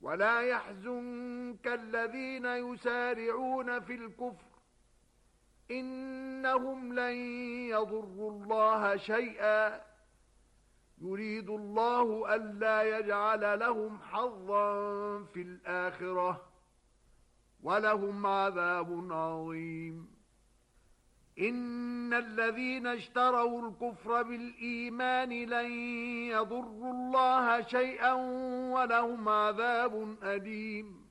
ولا يحزنك الذين يسارعون في الكفر إنهم لن يضروا الله شيئا يريد الله ألا يجعل لهم حظا في الآخرة ولهم عذاب عظيم. إن الذين اشتروا الكفر بالإيمان لن يضروا الله شيئا ولهم عذاب أليم.